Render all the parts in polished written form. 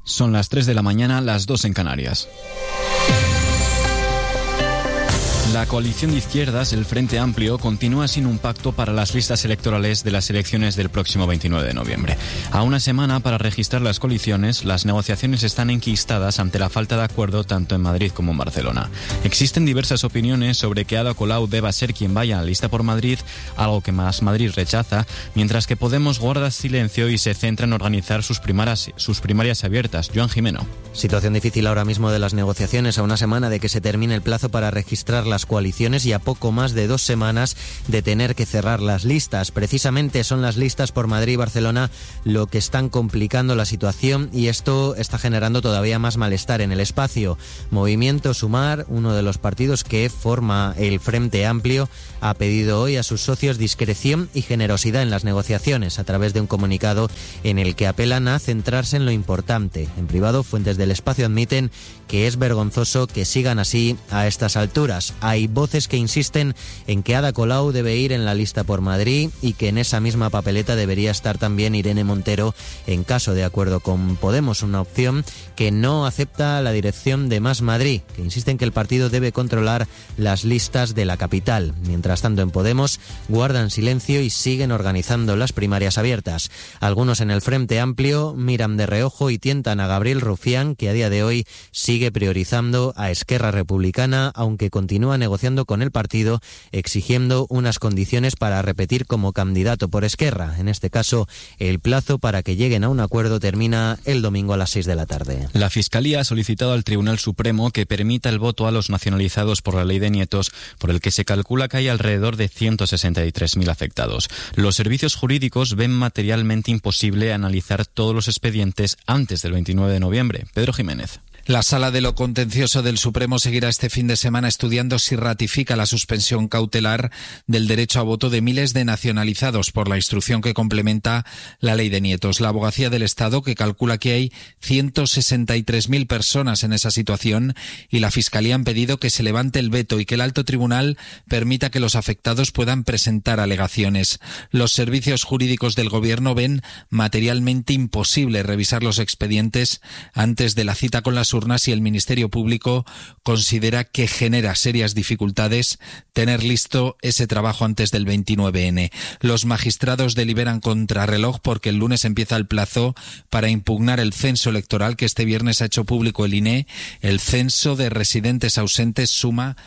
Son las 3 de la mañana, las 2 en Canarias. La coalición de izquierdas, el Frente Amplio, continúa sin un pacto para las listas electorales de las elecciones del próximo 29 de noviembre. A una semana para registrar las coaliciones, las negociaciones están enquistadas ante la falta de acuerdo tanto en Madrid como en Barcelona. Existen diversas opiniones sobre que Ada Colau deba ser quien vaya a la lista por Madrid, algo que Más Madrid rechaza, mientras que Podemos guarda silencio y se centra en organizar sus primarias abiertas. Joan Jimeno. Situación difícil ahora mismo de las negociaciones, a una semana de que se termine el plazo para registrar las coaliciones y a poco más de 2 semanas de tener que cerrar las listas. Precisamente son las listas por Madrid y Barcelona lo que están complicando la situación, y esto está generando todavía más malestar en el espacio. Movimiento Sumar, uno de los partidos que forma el Frente Amplio, ha pedido hoy a sus socios discreción y generosidad en las negociaciones a través de un comunicado en el que apelan a centrarse en lo importante. En privado, fuentes del espacio admiten que es vergonzoso que sigan así a estas alturas. Hay voces que insisten en que Ada Colau debe ir en la lista por Madrid y que en esa misma papeleta debería estar también Irene Montero en caso de acuerdo con Podemos, una opción que no acepta la dirección de Más Madrid, que insiste en que el partido debe controlar las listas de la capital. Mientras tanto, en Podemos guardan silencio y siguen organizando las primarias abiertas. Algunos en el Frente Amplio miran de reojo y tientan a Gabriel Rufián, que a día de hoy sigue priorizando a Esquerra Republicana, aunque continúa negociando con el partido, exigiendo unas condiciones para repetir como candidato por Esquerra. En este caso, el plazo para que lleguen a un acuerdo termina el domingo a las 6 de la tarde. La Fiscalía ha solicitado al Tribunal Supremo que permita el voto a los nacionalizados por la ley de nietos, por el que se calcula que hay alrededor de 163.000 afectados. Los servicios jurídicos ven materialmente imposible analizar todos los expedientes antes del 29 de noviembre. Pedro Jiménez. La Sala de lo Contencioso del Supremo seguirá este fin de semana estudiando si ratifica la suspensión cautelar del derecho a voto de miles de nacionalizados por la instrucción que complementa la ley de nietos. La Abogacía del Estado, que calcula que hay 163.000 personas en esa situación, y la Fiscalía han pedido que se levante el veto y que el alto tribunal permita que los afectados puedan presentar alegaciones. Los servicios jurídicos del Gobierno ven materialmente imposible revisar los expedientes antes de la cita con las urnas, y el Ministerio Público considera que genera serias dificultades tener listo ese trabajo antes del 29N. Los magistrados deliberan contrarreloj porque el lunes empieza el plazo para impugnar el censo electoral que este viernes ha hecho público el INE. El censo de residentes ausentes suma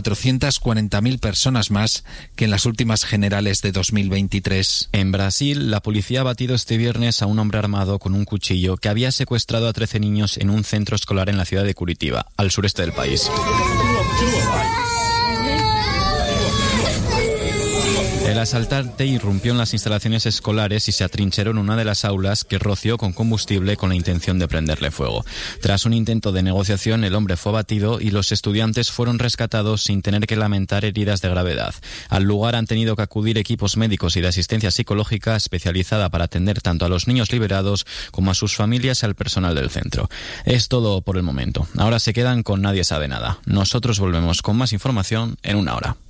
440.000 personas más que en las últimas generales de 2023. En Brasil, la policía ha batido este viernes a un hombre armado con un cuchillo que había secuestrado a 13 niños en un centro escolar en la ciudad de Curitiba, al sureste del país. El asaltante irrumpió en las instalaciones escolares y se atrincheró en una de las aulas, que roció con combustible con la intención de prenderle fuego. Tras un intento de negociación, el hombre fue abatido y los estudiantes fueron rescatados sin tener que lamentar heridas de gravedad. Al lugar han tenido que acudir equipos médicos y de asistencia psicológica especializada para atender tanto a los niños liberados como a sus familias y al personal del centro. Es todo por el momento. Ahora se quedan con Nadie Sabe Nada. Nosotros volvemos con más información en una hora.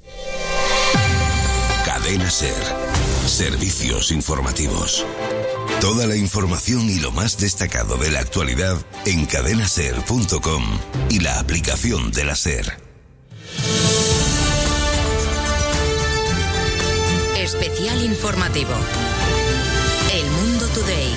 Cadena SER. Servicios informativos. Toda la información y lo más destacado de la actualidad en cadenaser.com y la aplicación de la SER. Especial informativo. El Mundo Today.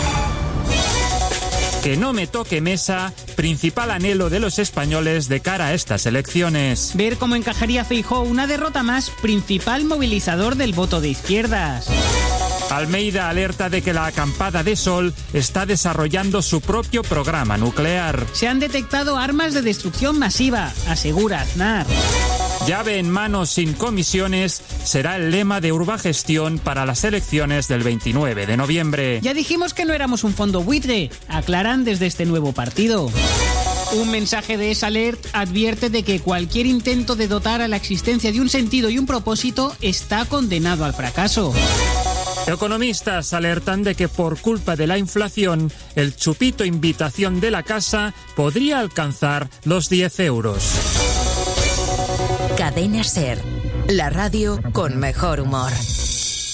Que no me toque mesa, principal anhelo de los españoles de cara a estas elecciones. Ver cómo encajaría Feijóo una derrota más, principal movilizador del voto de izquierdas. Almeida alerta de que la acampada de Sol está desarrollando su propio programa nuclear. Se han detectado armas de destrucción masiva, asegura Aznar. Llave en mano sin comisiones será el lema de Urbagestión para las elecciones del 29 de noviembre. Ya dijimos que no éramos un fondo buitre, aclaran desde este nuevo partido. Un mensaje de EsAlert advierte de que cualquier intento de dotar a la existencia de un sentido y un propósito está condenado al fracaso. Economistas alertan de que por culpa de la inflación, el chupito invitación de la casa podría alcanzar los 10 euros. Cadena SER, la radio con mejor humor.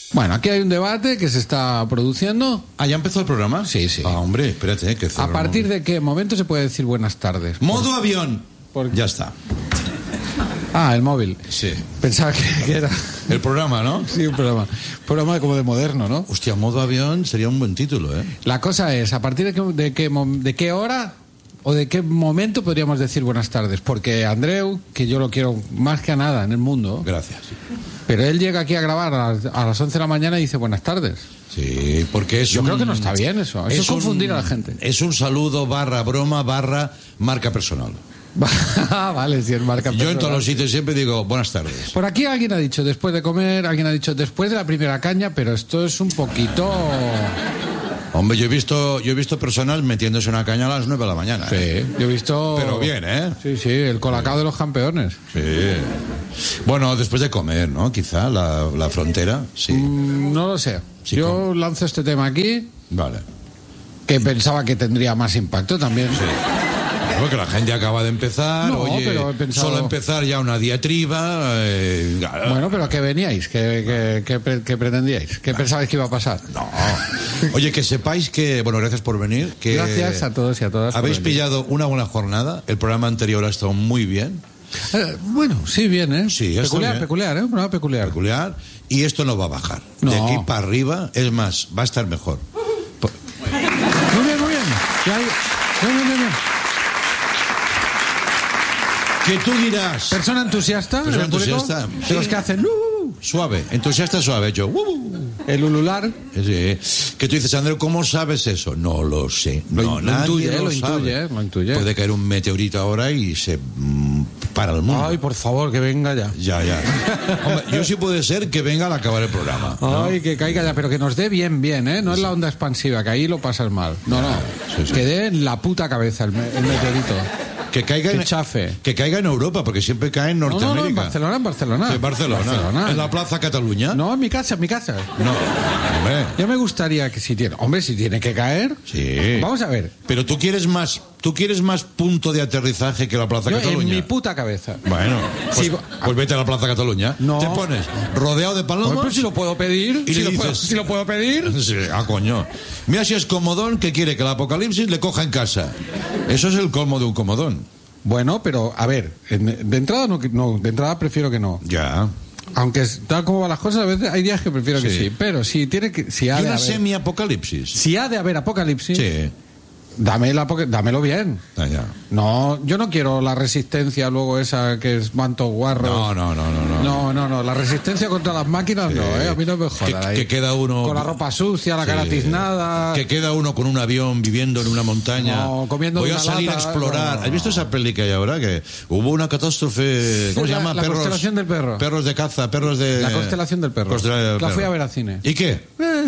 Bueno, aquí hay un debate que se está produciendo. ¿Ah, ya empezó el programa? Sí. Ah, hombre, espérate, que ¿A partir de qué momento se puede decir buenas tardes? Modo avión. Ya está. Ah, el móvil. Sí. Pensaba que era... El programa, ¿no? Sí, un programa. Un programa como de moderno, ¿no? Hostia, modo avión sería un buen título, ¿eh? La cosa es, ¿a partir de qué hora o de qué momento podríamos decir buenas tardes? Porque Andreu, que yo lo quiero más que a nada en el mundo... Gracias. Pero él llega aquí a grabar a las 11 de la mañana y dice buenas tardes. Sí, porque es Yo creo que no está bien eso. Eso es confundir a la gente. Es un saludo /broma /marca personal. Vale, si es marca personal. Yo en todos los sitios siempre digo buenas tardes. Por aquí alguien ha dicho después de comer, alguien ha dicho después de la primera caña, pero esto es un poquito... Hombre, yo he visto personas metiéndose una caña a las 9 de la mañana. Sí, yo he visto... Pero bien, ¿eh? Sí, el colacao de los campeones. Sí. Bueno, después de comer, ¿no? Quizá la frontera, sí. No lo sé. Sí, yo lanzo este tema aquí. Vale. Que pensaba que tendría más impacto también. Sí. Porque la gente acaba de empezar, No, pero he pensado... solo empezar ya una diatriba... Bueno, pero ¿qué veníais? ¿Qué pretendíais? ¿Qué pensabais que iba a pasar? No. Oye, que sepáis que... Bueno, gracias por venir. Que gracias a todos y a todas. Habéis pillado una buena jornada. El programa anterior ha estado muy bien. Bueno, sí, bien, ¿eh? Sí, peculiar, ¿eh? Un programa peculiar. Peculiar. Y esto no va a bajar. No. De aquí para arriba, es más, va a estar mejor. Muy bien. Bien. Que tú dirás... Persona entusiasta. Persona entusiasta. De los que hacen... Suave, entusiasta suave. Yo... El ulular. Sí. Que tú dices, Andreu, ¿cómo sabes eso? No lo sé. Lo nadie intuye. Puede caer un meteorito ahora y se para el mundo. Ay, por favor, que venga ya. Ya. Hombre, yo sí puede ser que venga al acabar el programa, ¿no? Ay, que caiga ya, pero que nos dé bien, ¿eh? No es la onda expansiva, que ahí lo pasas mal. No. Sí. Que dé en la puta cabeza el meteorito. Que caiga que caiga en Europa, porque siempre cae en Norteamérica. No, en Barcelona. Sí, Barcelona. En la Plaza Cataluña. No, en mi casa. No, hombre. Ya me gustaría que si tiene que caer. Sí. Vamos a ver. Pero tú quieres más punto de aterrizaje que la Plaza Cataluña. En mi puta cabeza. Bueno, pues vete a la Plaza Cataluña. No. Te pones rodeado de palomas. Pues si lo puedo pedir. Y le dices, si lo puedo pedir. Sí, coño. Mira si es comodón que quiere que el apocalipsis le coja en casa. Eso es el colmo de un comodón. Bueno, pero a ver, de entrada de entrada prefiero que no. Ya. Aunque tal como van las cosas, a veces hay días que prefiero que sí. Pero si ha de haber semi-apocalipsis. Si ha de haber apocalipsis. Sí. Dámelo bien. Ya. No, yo no quiero la resistencia luego esa que es manto guarro. No, la resistencia contra las máquinas no, a mí no me jodas. Que queda uno con la ropa sucia, la cara tiznada. Que queda uno con un avión viviendo en una montaña. No, comiendo voy una a salir lata, a explorar. no. ¿Has visto esa peli que hay ahora? Que hubo una catástrofe. ¿Cómo se llama? La constelación del perro. Perros de caza, perros de. La constelación del perro. La fui a ver al cine. ¿Y qué?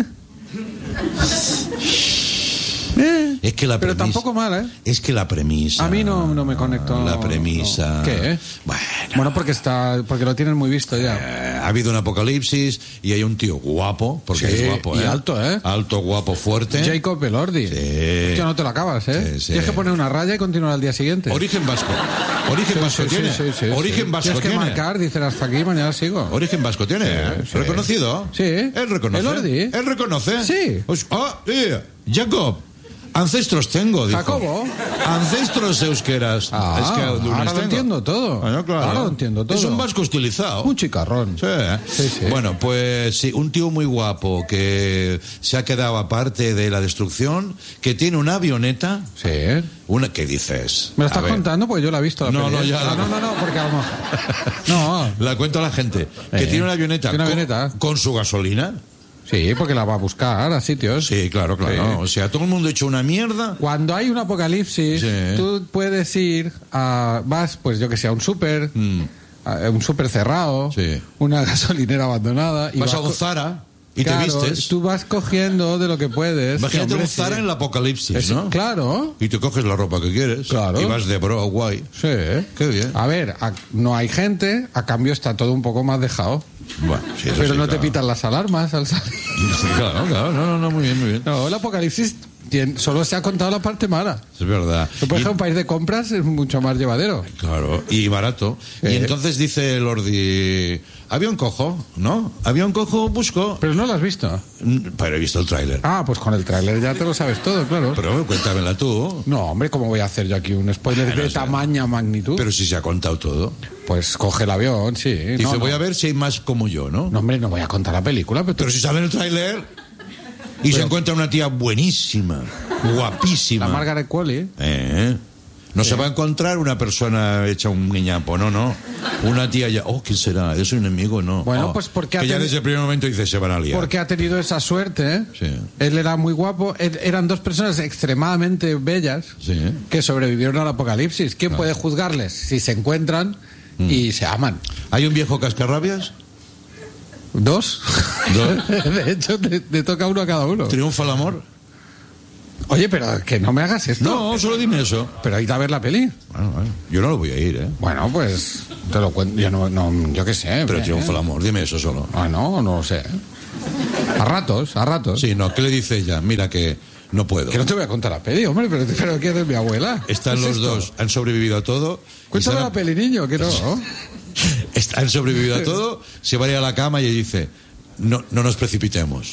Es que la pero premisa, tampoco mal, ¿eh? Es que la premisa. A mí no me conecto. La premisa. No. ¿Qué? Bueno, porque lo tienen muy visto ya. Ha habido un apocalipsis y hay un tío guapo, porque es guapo, y alto, ¿eh? Alto, guapo, fuerte. Jacob Elordi. Sí. Hostia, no te lo acabas, ¿eh? Sí. Tienes que poner una raya y continuar al día siguiente. Origen vasco. Origen vasco tiene. Sí. Origen vasco Tienes que tiene. marcar, dicen hasta aquí, mañana sigo. Origen vasco tiene. Sí. ¿Reconocido? Sí. Él reconoce. Elordi. Él reconoce. Sí. Jacob. Ancestros tengo, dijo. Jacobo. Ancestros euskeras. Ahora lo entiendo todo. Bueno, claro. Ahora lo entiendo todo. Es un vasco estilizado. Un chicarrón. Sí. Bueno, pues sí, un tío muy guapo que se ha quedado aparte de la destrucción, que tiene una avioneta. Sí. ¿Qué dices? ¿Me lo estás contando? Porque yo la he visto. La no, peli. no, ya. No, porque a lo mejor... No. La cuento a la gente. Que tiene una avioneta. Con su gasolina. Sí, porque la va a buscar a sitios. Sí, claro. Sí. O sea, todo el mundo ha hecho una mierda. Cuando hay un apocalipsis, tú puedes ir vas, pues yo que sé, a un súper, un súper cerrado, una gasolinera abandonada. Y vas a un Zara y claro, te vistes. Tú vas cogiendo de lo que puedes. Imagínate un Zara en el apocalipsis, ¿no? Claro. Y te coges la ropa que quieres. Claro. Y vas de bro guay. Sí. Qué bien. A ver, no hay gente, a cambio está todo un poco más dejado. Bueno, pero no te pitan las alarmas al salir. Claro, no, muy bien. No, el apocalipsis solo se ha contado la parte mala. Es verdad. Por ejemplo, un país de compras es mucho más llevadero. Claro, y barato. Y entonces dice Lordi, avión cojo, ¿no? Avión cojo, busco. Pero no lo has visto. Pero he visto el tráiler. Ah, pues con el tráiler ya te lo sabes todo, claro. Pero cuéntamela tú. No, hombre, ¿cómo voy a hacer yo aquí un spoiler de tamaña magnitud? Pero si se ha contado todo. Pues coge el avión, sí. Dice, voy a ver si hay más como yo, ¿no? No, hombre, no voy a contar la película. Pero si sale en el tráiler... Y se encuentra una tía buenísima, guapísima. La Margaret Qualley. No se va a encontrar una persona hecha un guiñapo, no. Una tía ya, ¿quién será? ¿Es un enemigo? No. Bueno, pues porque... Que ya desde el primer momento dice, se van a liar. Porque ha tenido esa suerte, ¿eh? Sí. Él era muy guapo. Eran dos personas extremadamente bellas que sobrevivieron al apocalipsis. ¿Quién puede juzgarles si se encuentran y se aman? ¿Hay un viejo cascarrabias? ¿Dos? De hecho, te toca uno a cada uno. ¿Triunfa el amor? Oye, pero que no me hagas esto. No, solo dime eso. Pero hay que ver la peli. Bueno, yo no lo voy a ir, ¿eh? Bueno, pues te lo cuento. Yo qué sé. Pero triunfa el amor, dime eso solo. No lo sé. A ratos. Sí, no, ¿qué le dice ella? Mira que no puedo. Que no te voy a contar la peli, hombre, pero ¿qué es de mi abuela? Están los dos, han sobrevivido a todo. Cuéntame la peli, niño, que no. Han sobrevivido a todo, se va a ir a la cama y dice, no nos precipitemos.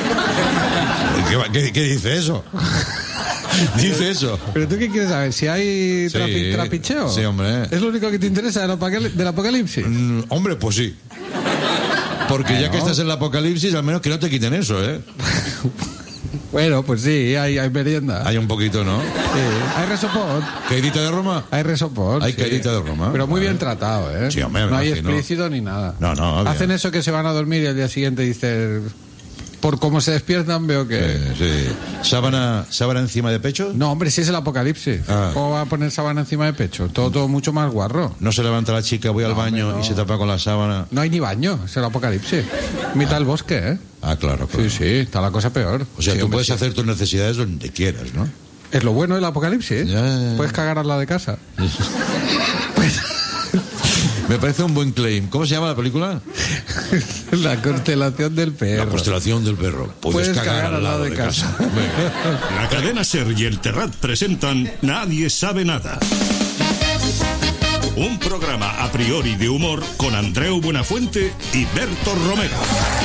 ¿Qué dice eso? Dice eso. ¿Pero tú qué quieres saber? ¿Si hay trapicheo? Sí, hombre. ¿Es lo único que te interesa del apocalipsis? Hombre, pues sí. Porque ya que estás en el apocalipsis, al menos que no te quiten eso, ¿eh? Bueno, pues sí, hay merienda. Hay un poquito, ¿no? Sí, hay resopón. ¿Caidita de Roma? Hay resopón. Hay caidita de Roma. Pero muy bien tratado, ¿eh? Sí, hombre, no hay imagino. explícito ni nada. No, hacen eso que se van a dormir y al día siguiente dicen... Por cómo se despiertan veo que... Sí. ¿Sábana encima de pecho? No, hombre, si es el apocalipsis. ¿Cómo va a poner sábana encima de pecho? Todo mucho más guarro. No se levanta la chica, voy al baño y se tapa con la sábana. No hay ni baño, es el apocalipsis. Mitad del bosque, ¿eh? Ah, claro. Sí, está la cosa peor. O sea, sí, tú puedes hacer tus necesidades donde quieras, ¿no? Es lo bueno del apocalipsis. Ya. Puedes cagar al lado de casa. Me parece un buen claim. ¿Cómo se llama la película? La constelación del perro. La constelación del perro. Puedes cagar al lado de casa. La cadena SER y el Terrat presentan Nadie sabe nada. Un programa a priori de humor con Andreu Buenafuente y Berto Romero.